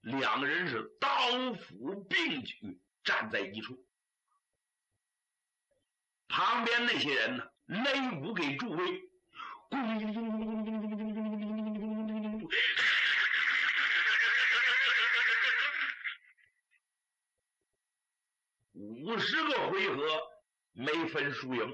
两个人是刀斧并举，站在一处。旁边那些人呢，擂鼓给助威，50个回合没分输赢。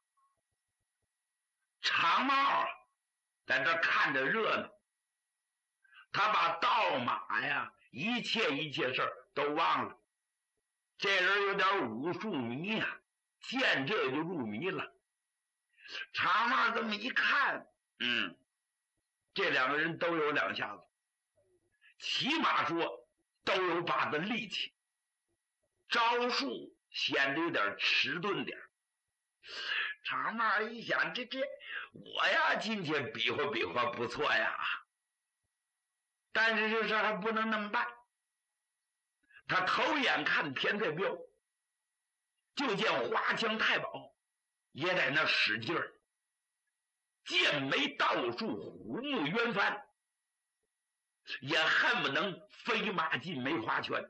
长帽在这看着热闹，他把盗马呀一切事儿都忘了。这人有点武术迷呀，见这就入迷了。长帽这么一看，这两个人都有两下子，起码说都有把子力气，招数显得有点迟钝点。长帽一想，这我呀进去比划比划不错呀，但是这事还不能那么办。他头眼看田在彪，就见花枪太保也在那使劲儿，剑眉倒竖，虎目圆翻，也恨不能飞马进梅花圈。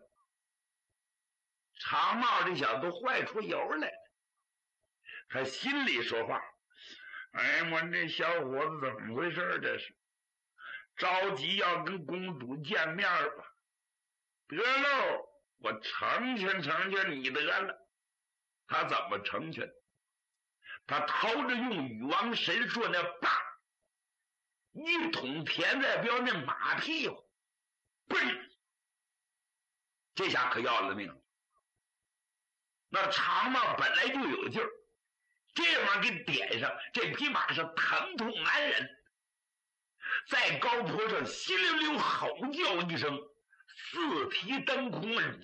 长帽这小子都坏出油来了，他心里说话：哎，我这小伙子怎么回事？这是着急要跟公主见面吧？得喽，我成全你得了。他怎么成全？他偷着用禹王神术那把一捅田在彪那马屁股，嘣！这下可要了命了。那长帽本来就有劲儿，这玩意儿给点上，这匹马是疼痛难忍，在高坡上稀溜溜吼叫一声，四蹄蹬空，人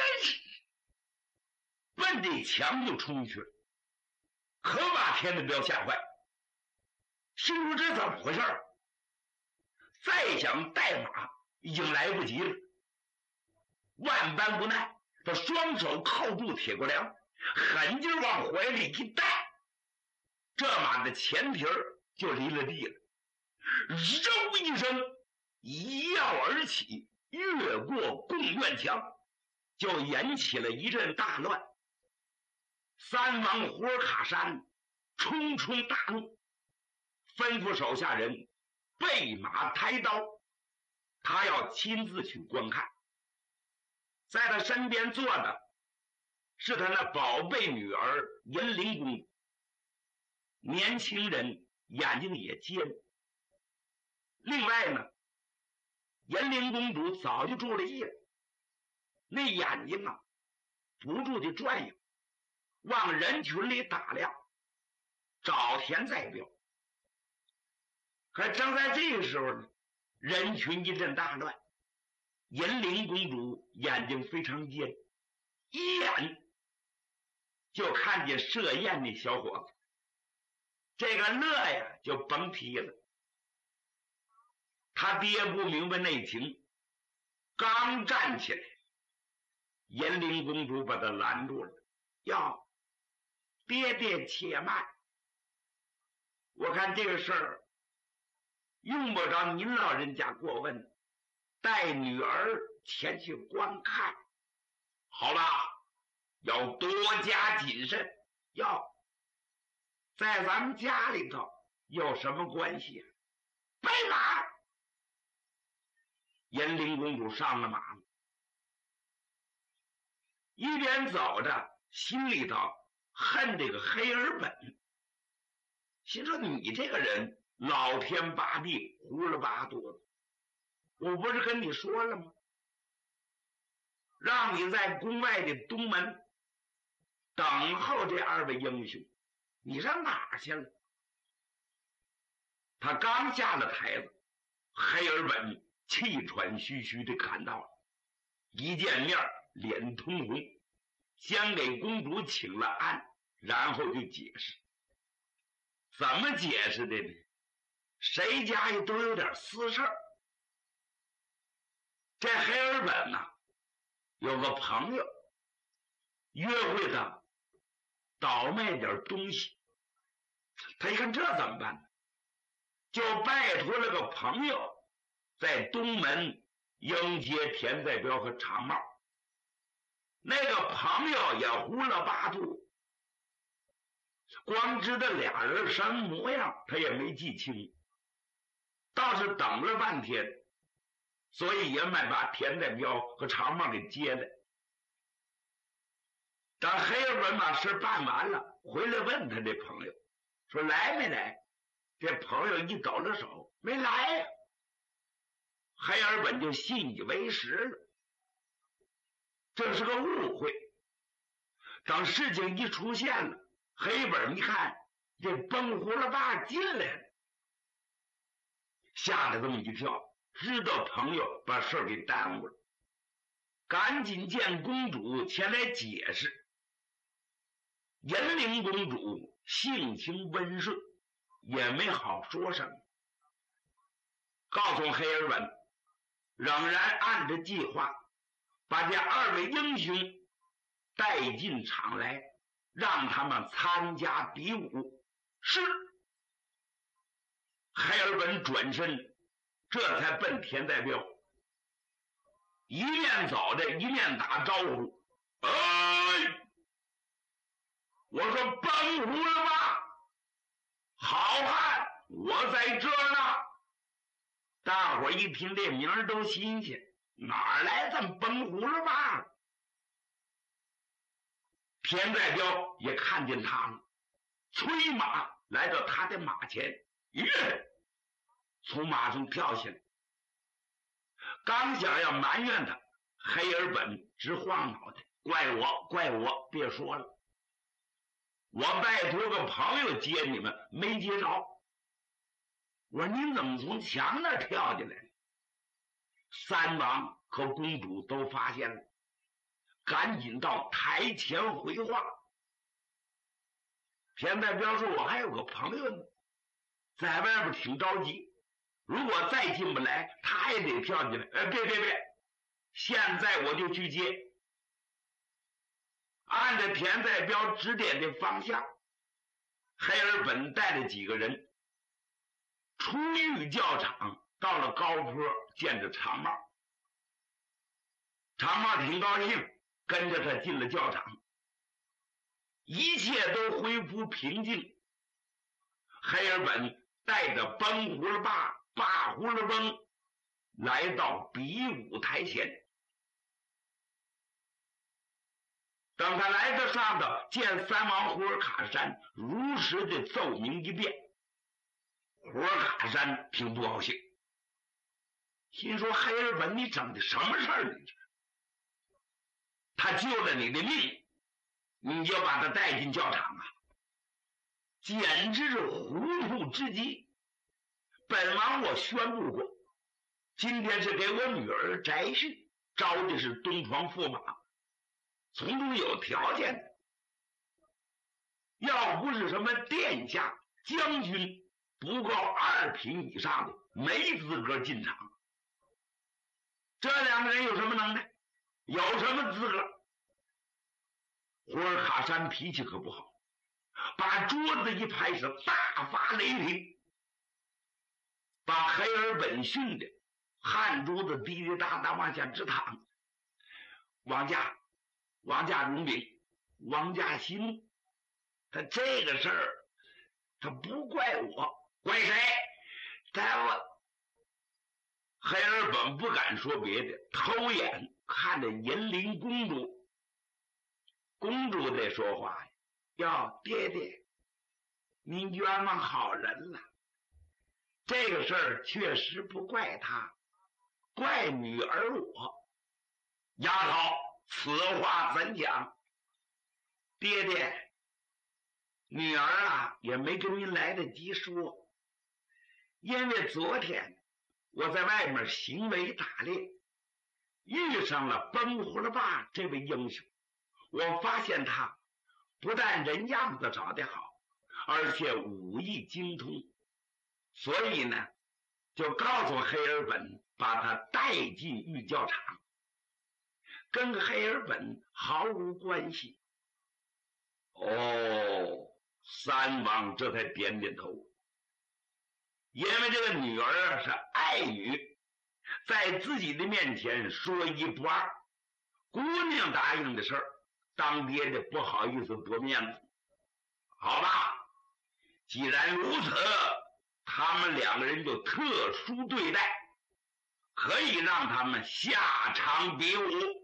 奔这墙就冲去了，可把田的彪吓坏，心说这怎么回事？再想带马已经来不及了，万般无奈，他双手扣住铁骨梁，狠劲往怀里一带，这马的前蹄就离了地了，肉一声一跃而起，越过贡院墙，就引起了一阵大乱。三王火卡山冲大怒，吩咐手下人备马抬刀，他要亲自去观看。在他身边坐的是他那宝贝女儿银铃公主，年轻人，眼睛也尖。另外呢，银铃公主早就住了意了，那眼睛啊不住地转悠，往人群里打量，找田在彪。可正在这个时候呢，人群一阵大乱，银铃公主眼睛非常尖，一眼就看见设宴那小伙子，这个乐呀就甭提了。他爹不明白内情，刚站起来，银铃公主把他拦住了。哟，爹且慢，我看这个事儿用不着您老人家过问，带女儿前去观看。好吧，要多加谨慎。哟，在咱们家里头有什么关系啊？备马！银铃公主上了马，一边走着，心里头恨这个黑尔本，心说你这个人老天八地胡了八肚子，我不是跟你说了吗？让你在宫外的东门等候这二位英雄，你上哪儿去了？他刚下了台子，黑尔本气喘吁吁地赶到了，一见面脸通红，先给公主请了安，然后就解释。怎么解释的呢？谁家也都有点私事儿。这黑尔本呢，有个朋友约会他倒卖点东西，他一看这怎么办呢？就拜托了个朋友在东门迎接田再彪和长茂。那个朋友也糊了八度，光知道俩人什么模样他也没记清，倒是等了半天，所以也没把田再彪和长茂给接来。等黑尔本把事办完了，回来问他这朋友说来没来？这朋友一抖了手，没来呀。黑尔本就信以为实了，这是个误会。等事情一出现了，黑本一看这崩胡了爸进来了，吓得这么一跳，知道朋友把事给耽误了，赶紧见公主前来解释。银铃公主性情温顺，也没好说什么，告诉黑尔本仍然按着计划把这二位英雄带进场来，让他们参加比武。是。黑尔本转身，这才奔田再彪，一面走着一面打招呼：哎，我说崩胡了吧，好汉，我在这儿呢。大伙一听这名儿都新鲜，哪来这么崩胡了吧？田再彪也看见他了，催马来到他的马前，从马上跳下来，刚想要埋怨他，黑尔本直晃脑袋：怪我，别说了，我拜托个朋友接你们，没接着。我说您怎么从墙那儿跳进来了？三王和公主都发现了，赶紧到台前回话。田再彪说：“我还有个朋友呢，在外边挺着急，如果再进不来，他也得跳进来。别，现在我就去接。”按着田再彪指点的方向，黑尔本带着几个人出御教场，到了高坡，见着长茂。长茂挺高兴，跟着他进了教场，一切都恢复平静。黑尔本带着崩胡了爸、霸胡了翁来到比武台前。等他来到上头，见三王胡尔卡山如实的奏明一遍。胡尔卡山挺不高兴，心说黑尔本你整的什么事儿？你这他救了你的命，你就把他带进教场啊，简直是糊涂之极。本王我宣布过，今天是给我女儿摘婿，招的是东床驸马，从中有条件的，要不是什么殿下、将军不够2品以上的，没资格进场。这两个人有什么能耐？有什么资格？胡尔卡山脾气可不好，把桌子一拍，是大发雷霆，把黑尔本训的汗珠子滴滴答答往下直淌。王家荣禀，王家息怒，他这个事儿他不怪我，怪谁？黑尔本不敢说别的，偷眼看着银铃公主。公主在说话呀：“哟，爹爹，您冤枉好人了。这个事儿确实不怪他，怪女儿我。丫头，此话怎讲？爹爹，女儿啊也没跟您来得及说，因为昨天我在外面行为打猎，遇上了崩胡了爸这位英雄。我发现他不但人样子长得好，而且武艺精通，所以呢，就告诉黑尔本把他带进御教场，跟黑尔本毫无关系。哦，三王这才点点头，因为这个女儿是爱女， 在自己的面前说一不二。姑娘答应的事儿，当爹的不好意思驳面子。好吧，既然如此，他们两个人就特殊对待，可以让他们下场比武。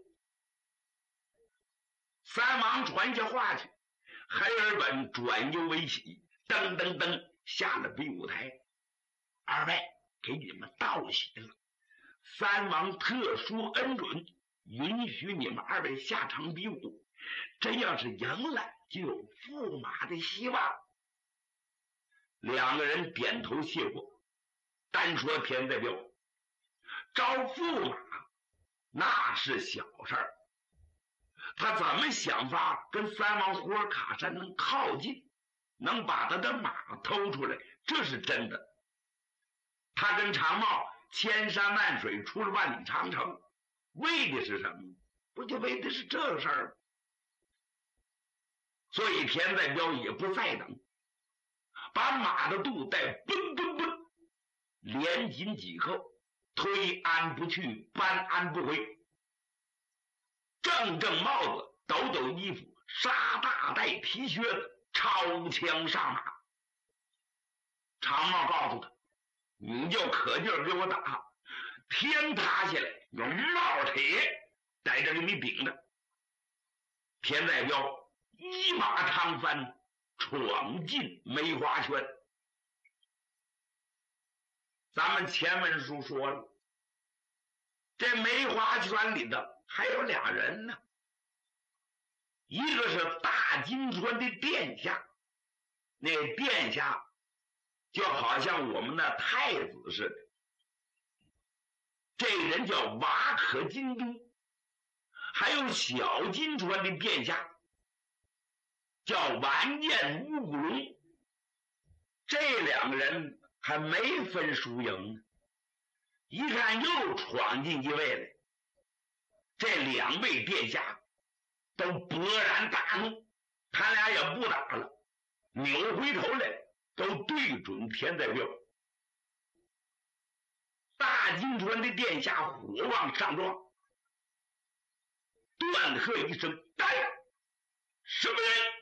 三王传下话去，黑尔本转忧为喜，噔噔噔下了比武台。二位，给你们道喜了，三王特殊恩准，允许你们二位下场比武，真要是赢了，就有驸马的希望。两个人点头谢过。单说田代表招驸马那是小事儿，他怎么想法跟三王胡尔卡山能靠近，能把他的马偷出来，这是真的。他跟长茂千山万水出了万里长城，为的是什么？不就为的是这事儿？所以田代表也不再等，把马的肚带蹦蹦蹦连紧几扣，推鞍不去，搬鞍不回。正正帽子，抖抖衣服，沙大带皮靴子，抄枪上马。长茂告诉他，你就可劲儿给我打，天塌下来有帽铁在这给你顶着。田代表一马长翻，闯进梅花圈。咱们前文书说了，这梅花圈里头还有俩人呢，一个是大金川的殿下，那殿下就好像我们的太子似的，这人叫瓦可金都。还有小金川的殿下叫完颜乌骨龙，这两个人还没分输赢呢。一看又闯进一位来，这两位殿下都勃然大怒，他俩也不打了，扭回头来都对准田代表。大金川的殿下火往上撞，断喝一声：“呆！什么人？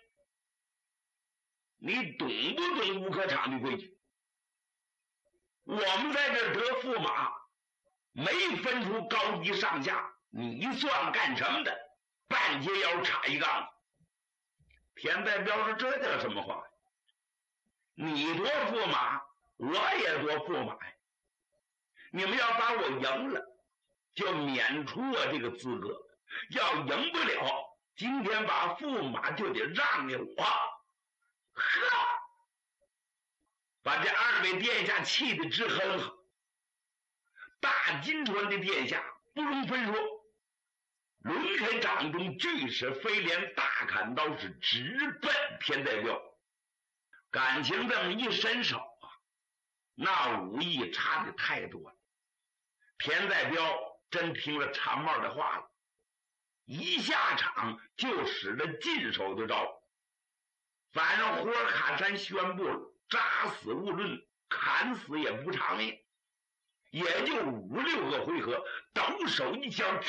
你懂不懂武科场的规矩？我们在这得驸马，没分出高低上下，你算干什么的？半截腰插一杠。”田代表说：“这叫什么话？你夺驸马，我也夺驸马呀！你们要把我赢了，就免除我这个资格；要赢不了，今天把驸马就得让给我。”呵！把这二位殿下气得直哼哼。大金川的殿下不容分说，抡开掌中巨齿飞镰大砍刀，是直奔田代表。感情这么一伸手啊，那武艺差的太多了。田代表真听了长帽的话了，一下场就使了进手的招。反正胡尔卡山宣布了，扎死勿论，砍死也不偿命，也就5、6个回合，抖手一枪，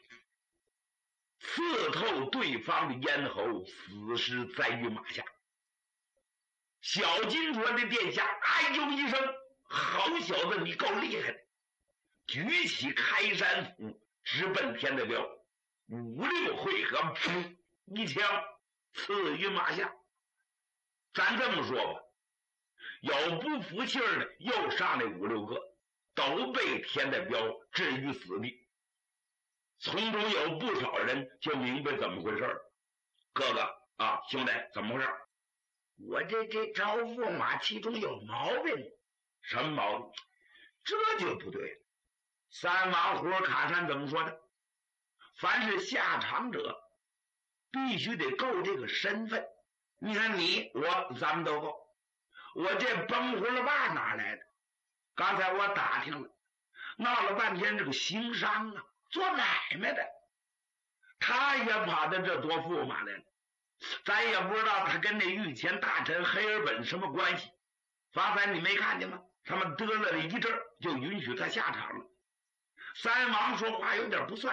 刺透对方的咽喉，死尸在于马下。小金川的殿下哎呦一声：“好小子，你够厉害的！”举起开山斧，直奔田代表。5、6回合，噗，一枪刺于马下。咱这么说吧，有不服气儿的又上来5、6个，都被田代表置于死地。从中有不少人就明白怎么回事儿。哥哥啊，兄弟，怎么回事？我这招驸马其中有毛病。什么毛病？这就不对了。三王胡尔卡山怎么说的？凡是下场者必须得够这个身份。你看你我咱们都够。我这崩胡了把哪来的？刚才我打听了，闹了半天这个行商啊，做买卖的，他也跑到这夺驸马来了。咱也不知道他跟那御前大臣黑尔本什么关系。方才你没看见吗？他们得了一阵就允许他下场了。 三王说话有点不算